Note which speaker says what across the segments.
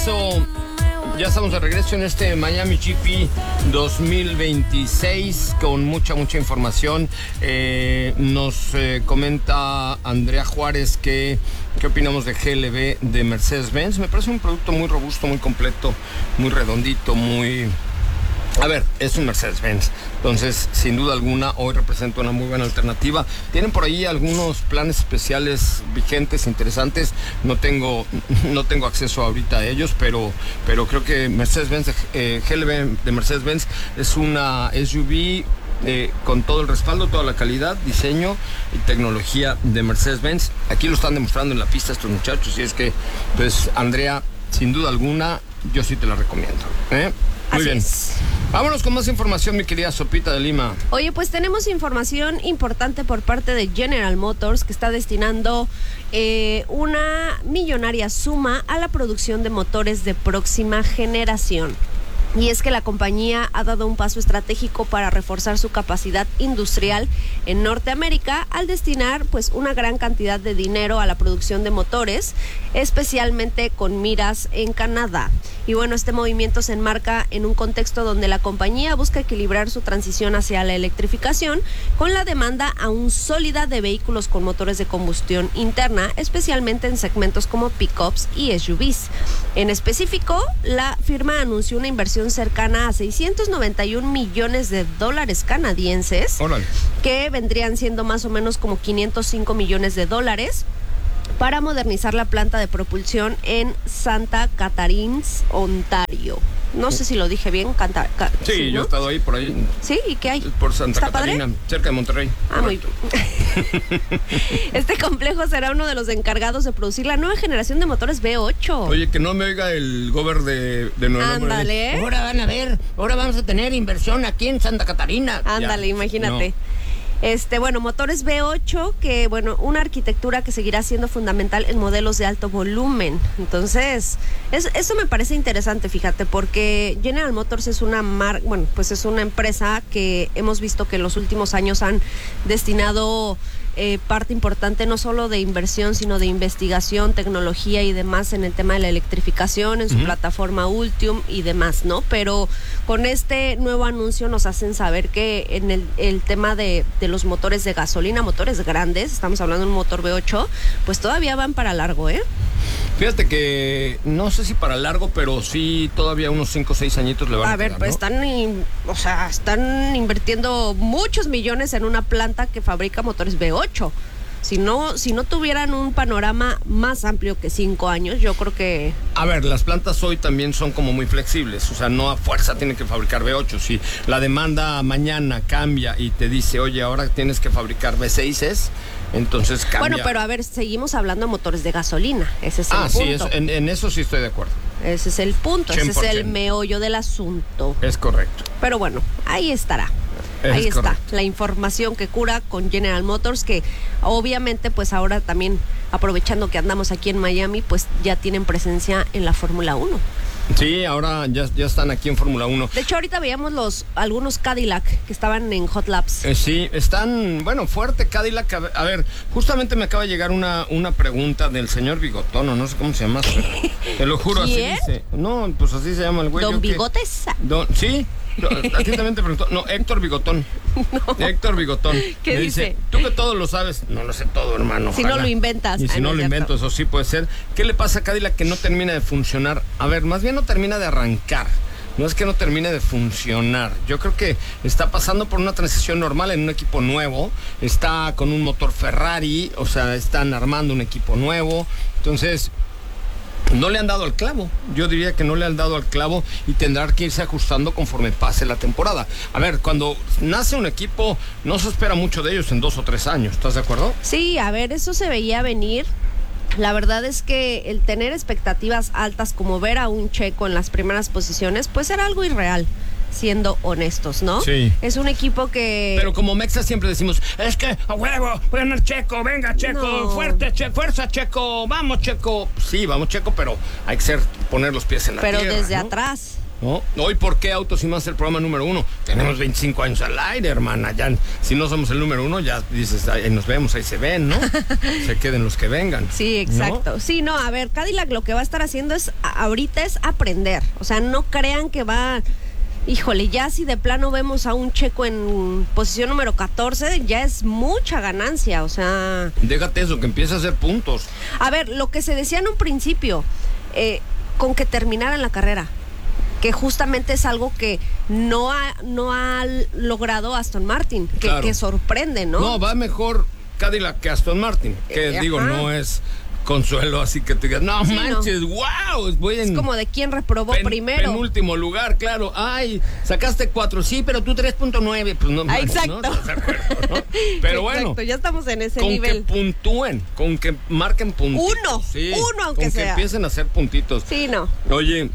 Speaker 1: regreso. Ya estamos de regreso en este Miami GP 2026 con mucha información. Nos comenta Andrea Juárez que qué opinamos de GLB de Mercedes-Benz. Me parece un producto muy robusto, muy completo, muy redondito, muy... A ver, es un Mercedes-Benz, entonces sin duda alguna hoy representa una muy buena alternativa. Tienen por ahí algunos planes especiales vigentes, interesantes. No tengo acceso ahorita a ellos, pero creo que Mercedes-Benz, GLB de Mercedes-Benz es una SUV con todo el respaldo, toda la calidad, diseño y tecnología de Mercedes-Benz. Aquí lo están demostrando en la pista estos muchachos, y es que, pues, Andrea, sin duda alguna, yo sí te la recomiendo. Muy bien. Vámonos con más información, mi querida Sopita de Lima.
Speaker 2: Oye, pues tenemos información importante por parte de General Motors, que está destinando una millonaria suma a la producción de motores de próxima generación. Y es que la compañía ha dado un paso estratégico para reforzar su capacidad industrial en Norteamérica al destinar pues una gran cantidad de dinero a la producción de motores, especialmente con miras en Canadá. Y bueno, este movimiento se enmarca en un contexto donde la compañía busca equilibrar su transición hacia la electrificación con la demanda aún sólida de vehículos con motores de combustión interna, especialmente en segmentos como pickups y SUVs. En específico, la firma anunció una inversión cercana a $691 millones canadienses,
Speaker 1: ¡Órale!,
Speaker 2: que vendrían siendo más o menos como $505 millones para modernizar la planta de propulsión en Santa Catarines, Ontario. No sé si lo dije bien.
Speaker 1: Sí, ¿no? Yo he estado ahí, por ahí.
Speaker 2: ¿Sí? ¿Y qué hay?
Speaker 1: Por Santa
Speaker 2: ¿Está
Speaker 1: Catarina,
Speaker 2: padre?
Speaker 1: cerca de Monterrey.
Speaker 2: Ah, muy bien. Este complejo será uno de los encargados de producir la nueva generación de motores V8.
Speaker 1: Oye, que no me oiga el gober de Nuevo León.
Speaker 2: Ándale.
Speaker 3: Ahora van a ver, ahora vamos a tener inversión aquí en Santa Catarina.
Speaker 2: Ándale,
Speaker 1: Ya,
Speaker 2: imagínate.
Speaker 1: no.
Speaker 2: Bueno, motores V8, que bueno, una arquitectura que seguirá siendo fundamental en modelos de alto volumen. Entonces, eso me parece interesante, fíjate, porque General Motors es una es una empresa que hemos visto que en los últimos años han destinado parte importante no solo de inversión, sino de investigación, tecnología y demás en el tema de la electrificación, en su plataforma Ultium y demás, ¿no? Pero con este nuevo anuncio nos hacen saber que en el tema de los motores de gasolina, motores grandes, estamos hablando de un motor V8, pues todavía van para largo, ¿eh?
Speaker 1: Fíjate que no sé si para largo, pero sí todavía unos 5 o 6 añitos le van a
Speaker 2: ver,
Speaker 1: quedar,
Speaker 2: pues
Speaker 1: ¿no?
Speaker 2: están invirtiendo muchos millones en una planta que fabrica motores V8. Si no tuvieran un panorama más amplio que 5 años, yo creo que...
Speaker 1: A ver, las plantas hoy también son como muy flexibles, o sea, no a fuerza tienen que fabricar V8. Si la demanda mañana cambia y te dice, oye, ahora tienes que fabricar V6s, entonces cambia.
Speaker 2: Bueno, pero a ver, seguimos hablando de motores de gasolina, ese es el punto.
Speaker 1: Sí, en eso sí estoy de acuerdo.
Speaker 2: Ese es el punto,
Speaker 1: 100%.
Speaker 2: ese es el meollo del asunto.
Speaker 1: Es correcto.
Speaker 2: Pero bueno, ahí estará. Ahí está la información que cura con General Motors, que obviamente pues ahora también, aprovechando que andamos aquí en Miami, pues ya tienen presencia en la Fórmula 1.
Speaker 1: Sí, ahora ya están aquí en Fórmula 1.
Speaker 2: De hecho, ahorita veíamos algunos Cadillac que estaban en Hot Laps.
Speaker 1: Sí, están, fuerte Cadillac. A ver, justamente me acaba de llegar una pregunta del señor Bigotón, o no sé cómo se llama. Te lo juro,
Speaker 2: ¿Quién?
Speaker 1: así dice. No, pues así se llama el güey.
Speaker 2: ¿Don Bigotes?
Speaker 1: Sí. A ti también te preguntó. No, Héctor Bigotón.
Speaker 2: No.
Speaker 1: Héctor Bigotón.
Speaker 2: ¿Qué
Speaker 1: me
Speaker 2: dice?
Speaker 1: Tú que todo lo sabes. No lo sé todo, hermano.
Speaker 2: Si no lo inventas.
Speaker 1: Y si no lo invento, eso sí puede ser. ¿Qué le pasa a Cadillac que no termina de funcionar? A ver, más bien no termina de arrancar. No es que no termine de funcionar. Yo creo que está pasando por una transición normal en un equipo nuevo. Está con un motor Ferrari. O sea, están armando un equipo nuevo. Entonces... no le han dado al clavo, yo diría que no le han dado al clavo y tendrá que irse ajustando conforme pase la temporada. A ver, cuando nace un equipo no se espera mucho de ellos en 2 o 3 años, ¿estás de acuerdo?
Speaker 2: Sí, a ver, eso se veía venir. La verdad es que el tener expectativas altas como ver a un Checo en las primeras posiciones, pues era algo irreal, siendo honestos, ¿no?
Speaker 1: Sí.
Speaker 2: Es un equipo que...
Speaker 1: Pero como Mexa siempre decimos, es que a huevo, voy a ganar Checo, venga Checo,
Speaker 2: No.
Speaker 1: fuerte, fuerza Checo, vamos Checo. Sí, vamos Checo, pero hay que poner los pies en la
Speaker 2: pero
Speaker 1: tierra,
Speaker 2: desde
Speaker 1: ¿no?
Speaker 2: atrás.
Speaker 1: ¿no? Hoy, ¿por qué Autos y Más el programa número 1? Tenemos 25 años al aire, hermana. Ya, si no somos el número 1, ya dices, ahí nos vemos, ahí se ven, ¿no? Se queden los que vengan.
Speaker 2: Sí, exacto. ¿No? Sí, no, a ver, Cadillac lo que va a estar haciendo ahorita es aprender. O sea, no crean que va... Híjole, ya si de plano vemos a un Checo en posición número 14, ya es mucha ganancia, o sea...
Speaker 1: Déjate eso, que empiece a hacer puntos.
Speaker 2: A ver, lo que se decía en un principio, con que terminaran la carrera, que justamente es algo que no ha logrado Aston Martin, que sorprende, ¿no?
Speaker 1: No, va mejor Cadillac que Aston Martin, que digo, no es consuelo, así que te digas, no manches, wow,
Speaker 2: es como de quién reprobó primero.
Speaker 1: En último lugar, claro, ay, sacaste 4, sí, pero tú 3.9, pues no.
Speaker 2: Exacto.
Speaker 1: No, ¿de acuerdo, no? Pero bueno,
Speaker 2: ya estamos en ese
Speaker 1: Con
Speaker 2: nivel.
Speaker 1: que puntúen, con que marquen puntitos.
Speaker 2: Uno aunque sea.
Speaker 1: Con que empiecen a hacer puntitos.
Speaker 2: Sí, no.
Speaker 1: Oye,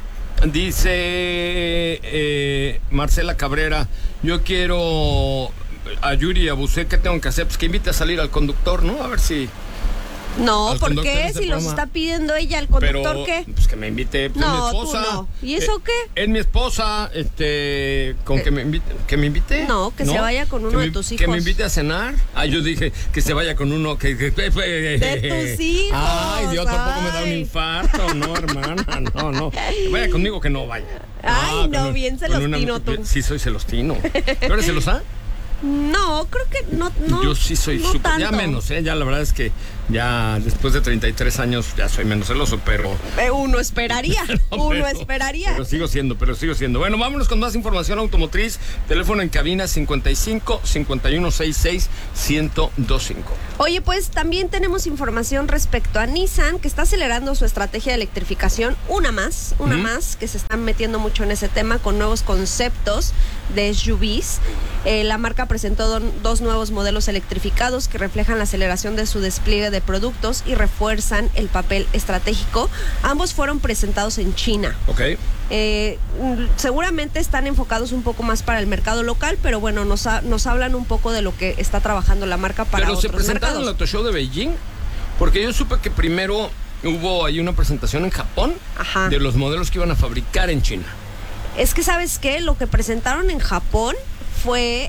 Speaker 1: dice Marcela Cabrera, yo quiero a Yuri y a Busé, ¿qué tengo que hacer? Pues que invite a salir al conductor, ¿no? A ver si...
Speaker 2: No, ¿por qué? Si los está pidiendo ella, el conductor,
Speaker 1: pero,
Speaker 2: ¿qué?
Speaker 1: Pues que me invite, pues
Speaker 2: no,
Speaker 1: es mi esposa.
Speaker 2: Tú no. ¿Y eso qué?
Speaker 1: Es mi esposa, con que me invite.
Speaker 2: No, que se vaya con uno de tus hijos.
Speaker 1: Que me invite a cenar. Ah, yo dije que se vaya con uno
Speaker 2: de tus hijos.
Speaker 1: Ay, Dios, tampoco me da un infarto, no, hermana, no. Vaya conmigo que no vaya.
Speaker 2: Ay, no, bien celostino tú.
Speaker 1: Sí, soy celostino. ¿Tú eres celosa?
Speaker 2: No, creo que no.
Speaker 1: Yo sí soy
Speaker 2: no
Speaker 1: súper,
Speaker 2: tanto.
Speaker 1: ya menos, ya la verdad es que ya después de 33 años ya soy menos celoso, pero...
Speaker 2: Uno esperaría,
Speaker 1: Pero sigo siendo. Bueno, vámonos con más información automotriz. Teléfono en cabina 55 51 66 1025.
Speaker 2: Oye, pues también tenemos información respecto a Nissan, que está acelerando su estrategia de electrificación, una más, que se están metiendo mucho en ese tema con nuevos conceptos de SUVs. La marca presentó 2 nuevos modelos electrificados que reflejan la aceleración de su despliegue de productos y refuerzan el papel estratégico. Ambos fueron presentados en China.
Speaker 1: Ok.
Speaker 2: Seguramente están enfocados un poco más para el mercado local, pero bueno, nos hablan un poco de lo que está trabajando la marca para otros mercados. ¿Pero se presentaron
Speaker 1: en el Auto Show de Beijing? Porque yo supe que primero hubo ahí una presentación en Japón de los modelos que iban a fabricar en China.
Speaker 2: Es que, ¿sabes qué? Lo que presentaron en Japón fue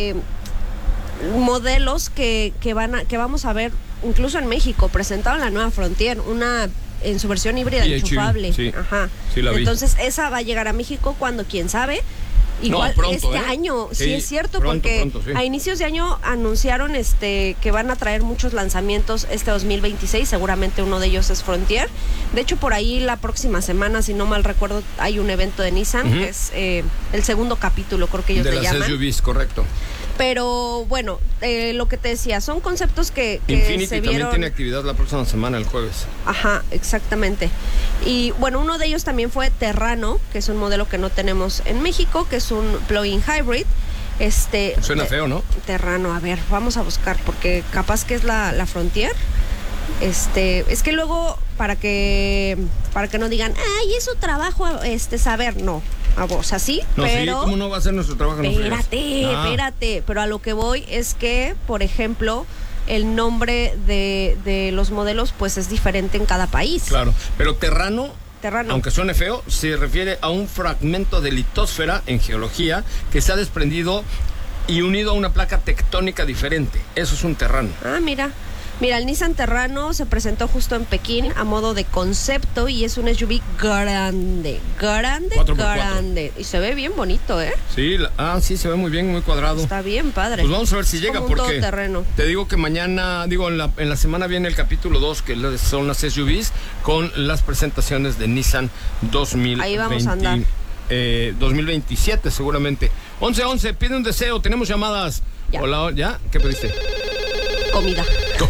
Speaker 2: modelos que vamos a ver incluso en México. Presentaron la nueva Frontier, una en su versión híbrida enchufable.
Speaker 1: Sí, sí la vi.
Speaker 2: Entonces esa va a llegar a México cuando, quién sabe. Igual
Speaker 1: pronto,
Speaker 2: año, sí es cierto,
Speaker 1: pronto,
Speaker 2: porque a inicios de año anunciaron que van a traer muchos lanzamientos 2026, seguramente uno de ellos es Frontier. De hecho, por ahí la próxima semana, si no mal recuerdo, hay un evento de Nissan, que es el segundo capítulo, creo que ellos le llaman.
Speaker 1: De las SUVs, correcto.
Speaker 2: Pero bueno, lo que te decía, son conceptos que
Speaker 1: Infiniti
Speaker 2: se vieron...
Speaker 1: también tiene actividad la próxima semana, el jueves.
Speaker 2: Ajá, exactamente. Y bueno, uno de ellos también fue Terrano, que es un modelo que no tenemos en México, que es un plug-in hybrid.
Speaker 1: Suena feo, ¿no?
Speaker 2: Terrano, a ver, vamos a buscar, porque capaz que es la Frontier. Es que luego, para que no digan, ay, es su trabajo, saber, no. O sea, sí,
Speaker 1: no,
Speaker 2: pero...
Speaker 1: Sí, ¿cómo no va a ser nuestro trabajo?
Speaker 2: Espérate, pero a lo que voy es que, por ejemplo, el nombre de los modelos pues es diferente en cada país.
Speaker 1: Claro, pero Terrano, aunque suene feo, se refiere a un fragmento de litosfera en geología que se ha desprendido y unido a una placa tectónica diferente. Eso es un Terrano.
Speaker 2: Ah, mira, el Nissan Terrano se presentó justo en Pekín a modo de concepto y es un SUV grande.
Speaker 1: 4x4.
Speaker 2: Y se ve bien bonito, ¿eh?
Speaker 1: Sí, sí, se ve muy bien, muy cuadrado.
Speaker 2: Está bien padre.
Speaker 1: Pues vamos a ver si llega,
Speaker 2: como
Speaker 1: porque
Speaker 2: todoterreno.
Speaker 1: Te digo que mañana, en la semana viene el capítulo 2, que son las SUVs, con las presentaciones de Nissan 2020.
Speaker 2: Ahí vamos a andar.
Speaker 1: 2027 seguramente. 1111, pide un deseo, tenemos llamadas.
Speaker 2: Ya.
Speaker 1: Hola, ¿ya? ¿Qué pediste?
Speaker 2: Comida.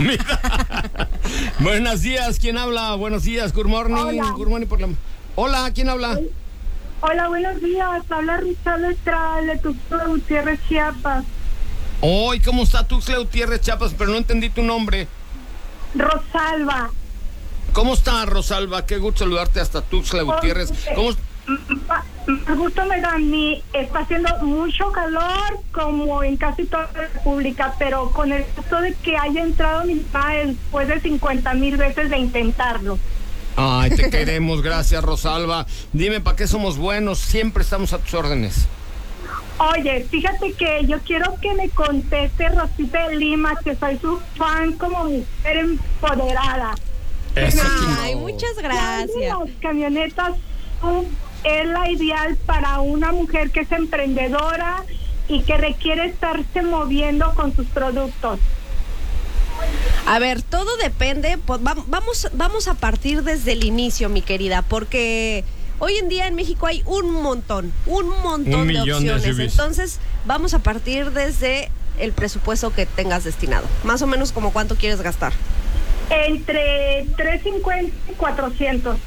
Speaker 1: Buenos días, ¿quién habla? Buenos días, good morning.
Speaker 4: Hola.
Speaker 1: Good morning Hola, ¿quién habla?
Speaker 4: Hola, buenos días. Habla Rosalba Estrada de Tuxtla Gutiérrez, Chiapas.
Speaker 1: Hoy, ¿cómo está Tuxtla Gutiérrez, Chiapas? Pero no entendí tu nombre.
Speaker 4: Rosalba.
Speaker 1: ¿Cómo está, Rosalba? Qué gusto saludarte hasta Tuxtla Gutiérrez. ¿Cómo?
Speaker 4: Gusto me da a mí. Está haciendo mucho calor, como en casi toda la República, pero con el gusto de que haya entrado mi mamá después de 50,000 veces de intentarlo.
Speaker 1: Ay, te queremos, gracias, Rosalba. Dime, ¿para qué somos buenos? Siempre estamos a tus órdenes.
Speaker 4: Oye, fíjate que yo quiero que me conteste Rosita de Lima, que soy su fan como mujer empoderada.
Speaker 1: Eso,
Speaker 2: Ay, muchas gracias.
Speaker 4: Las camionetas es la ideal para una mujer que es emprendedora y que requiere estarse moviendo con sus productos.
Speaker 2: A ver, todo depende, pues, vamos a partir desde el inicio, mi querida, porque hoy en día en México hay un montón de opciones. Entonces, vamos a partir desde el presupuesto que tengas destinado. Más o menos, como cuánto quieres gastar.
Speaker 4: Entre 350 y 400.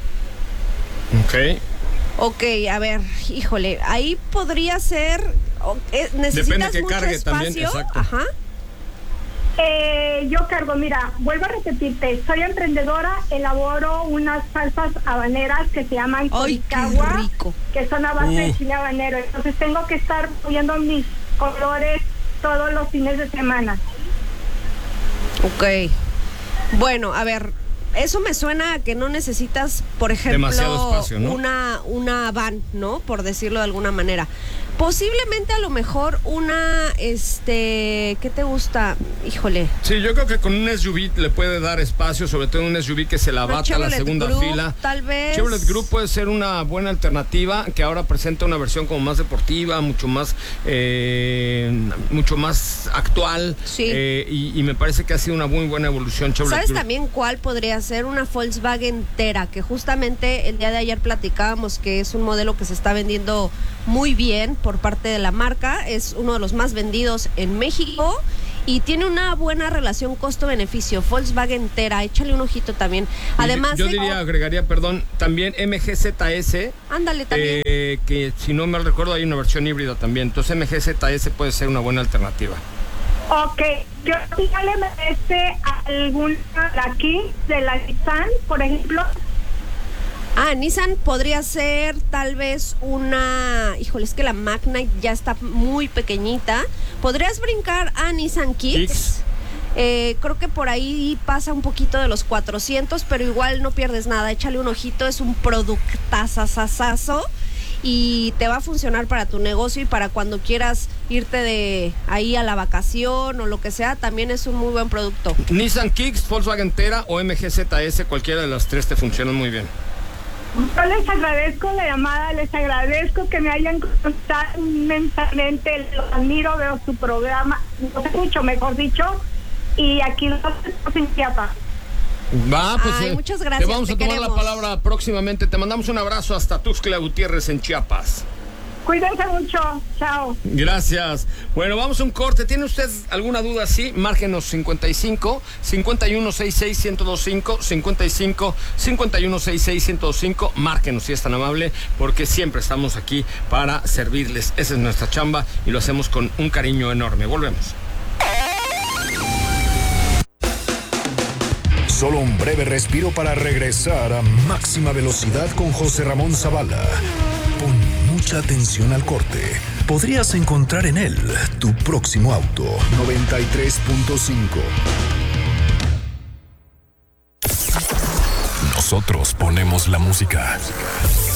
Speaker 2: Ok, a ver, híjole, ahí podría ser. ¿Necesitas
Speaker 1: depende que
Speaker 2: mucho
Speaker 1: cargue
Speaker 2: espacio?
Speaker 1: también, exacto.
Speaker 2: Ajá.
Speaker 4: Yo cargo, mira, vuelvo a repetirte, soy emprendedora, elaboro unas salsas habaneras que se llaman Korikawa, que son a base de chile habanero, entonces tengo que estar moviendo mis colores todos los fines de semana.
Speaker 2: Ok, bueno, a ver, eso me suena a que no necesitas, por ejemplo,
Speaker 1: demasiado espacio, ¿no?
Speaker 2: una van, ¿no? Por decirlo de alguna manera. Posiblemente a lo mejor una, ¿qué te gusta? Híjole.
Speaker 1: Sí, yo creo que con un SUV le puede dar espacio, sobre todo un SUV que se la bata a la segunda
Speaker 2: Group,
Speaker 1: fila.
Speaker 2: Tal vez.
Speaker 1: Chevrolet Group puede ser una buena alternativa, que ahora presenta una versión como más deportiva, mucho más actual.
Speaker 2: Sí.
Speaker 1: Y me parece que ha sido una muy buena evolución Chevrolet
Speaker 2: ¿Sabes
Speaker 1: Group.
Speaker 2: también cuál podría ser? Una Volkswagen Tera, que justamente el día de ayer platicábamos que es un modelo que se está vendiendo muy bien por parte de la marca, es uno de los más vendidos en México y tiene una buena relación costo-beneficio. Volkswagen Tera, échale un ojito también. Además,
Speaker 1: agregaría, también MGZS.
Speaker 2: Ándale, también.
Speaker 1: Que si no mal recuerdo hay una versión híbrida también, entonces MGZS puede ser una buena alternativa.
Speaker 4: Ok, yo ya le merece alguna aquí de la Nissan, por ejemplo.
Speaker 2: Nissan podría ser tal vez una. Híjole, es que la Magnite ya está muy pequeñita. Podrías brincar a Nissan Kicks. Creo que por ahí pasa un poquito de los 400, pero igual no pierdes nada. Échale un ojito, es un productazazazazo y te va a funcionar para tu negocio y para cuando quieras irte de ahí a la vacación o lo que sea, también es un muy buen producto.
Speaker 1: Nissan Kicks, Volkswagen Tera o MGZS, cualquiera de las tres te funcionan muy bien.
Speaker 4: Yo les agradezco la llamada, les agradezco que me hayan contactado inmensamente, lo admiro, veo su programa, lo escucho, mejor dicho, y aquí lo hacemos en Chiapas.
Speaker 2: Muchas gracias.
Speaker 1: Te vamos a tomar la palabra próximamente. Te mandamos un abrazo hasta Tuxtla Gutiérrez en Chiapas.
Speaker 4: Cuídense mucho, chao.
Speaker 1: Gracias. Bueno, vamos a un corte. ¿Tiene usted alguna duda? Sí, márgenos 55 5166 1025 55 5166 1025. Márgenos si es tan amable, porque siempre estamos aquí para servirles. Esa es nuestra chamba y lo hacemos con un cariño enorme. Volvemos.
Speaker 5: Solo un breve respiro para regresar a máxima velocidad con José Ramón Zavala. Pon mucha atención al corte. Podrías encontrar en él tu próximo auto. 93.5. Nosotros ponemos la música.